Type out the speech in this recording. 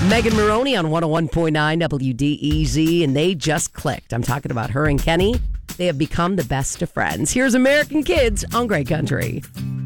Megan Maroney on 101.9 WDEZ, and they just clicked. I'm talking about her and Kenny. They have become the best of friends. Here's American Kids on Great Country.